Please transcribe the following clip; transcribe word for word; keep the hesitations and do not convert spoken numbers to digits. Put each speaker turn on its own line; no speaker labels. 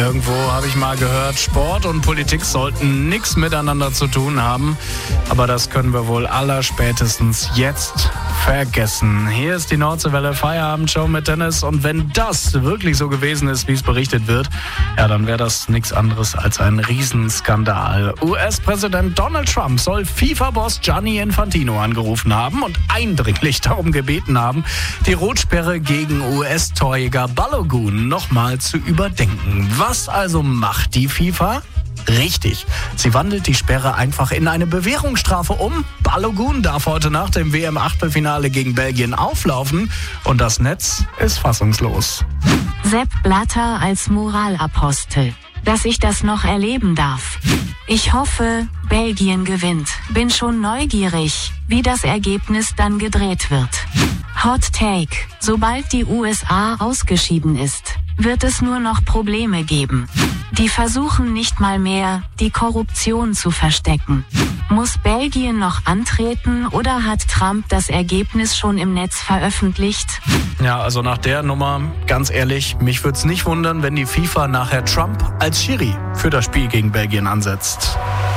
Irgendwo habe ich mal gehört, Sport und Politik sollten nichts miteinander zu tun haben. Aber das können wir wohl allerspätestens jetzt vergessen. Hier ist die Nordseewelle Feierabendshow mit Dennis. Und wenn das wirklich so gewesen ist, wie es berichtet wird, ja, dann wäre das nichts anderes als ein Riesenskandal. U S-Präsident Donald Trump soll FIFA-Boss Gianni Infantino angerufen haben und eindringlich darum gebeten haben, die Rotsperre gegen U S-Torjäger Balogun nochmal zu überdenken. Was also macht die FIFA? Richtig, sie wandelt die Sperre einfach in eine Bewährungsstrafe um. Balogun darf heute nach dem W M-Achtelfinale gegen Belgien auflaufen und das Netz ist fassungslos.
Sepp Blatter als Moralapostel. Dass ich das noch erleben darf. Ich hoffe, Belgien gewinnt. Bin schon neugierig, wie das Ergebnis dann gedreht wird. Hot Take. Sobald die U S A ausgeschieden ist, wird es nur noch Probleme geben. Die versuchen nicht mal mehr, die Korruption zu verstecken. Muss Belgien noch antreten oder hat Trump das Ergebnis schon im Netz veröffentlicht?
Ja, also nach der Nummer, ganz ehrlich, mich würde es nicht wundern, wenn die FIFA nachher Trump als Schiri für das Spiel gegen Belgien ansetzt.